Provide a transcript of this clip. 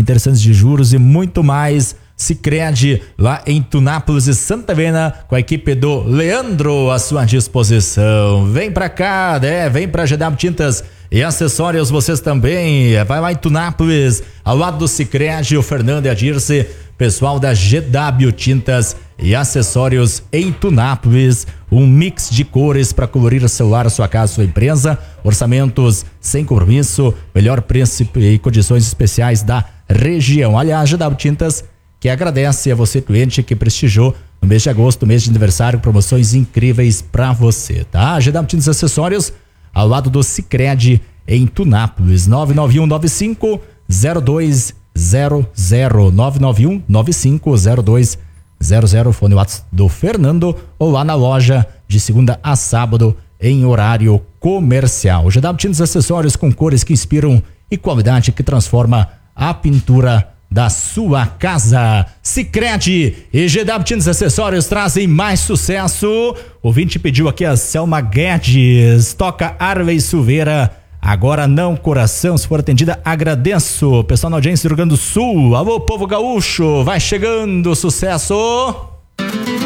interessantes de juros e muito mais. Sicredi lá em Tunápolis e Santa Helena, com a equipe do Leandro à sua disposição. Vem pra cá, vem pra GW Tintas e Acessórios, vocês também. Vai lá em Tunápolis, ao lado do Sicredi, o Fernando e a Dirce, pessoal da GW Tintas e Acessórios em Tunápolis. Um mix de cores para colorir o celular, a sua casa, a sua empresa. Orçamentos sem compromisso, melhor preço e condições especiais da região. Aliás, GW Tintas que agradece a você, cliente, que prestigiou no mês de agosto, mês de aniversário, promoções incríveis para você, tá? GW Tintas Acessórios, ao lado do Sicredi em Tunápolis. 991950200 991950200, fone WhatsApp do Fernando, ou lá na loja de segunda a sábado em horário comercial. GW Tintas Acessórios com cores que inspiram e qualidade que transforma a pintura da sua casa. Sicredi e GW Tintas Acessórios trazem mais sucesso. O ouvinte pediu aqui a Selma Guedes, toca Arley Silveira, agora não coração. Se for atendida, agradeço. Pessoal na audiência do Rio Grande do Sul, alô povo gaúcho, vai chegando, sucesso.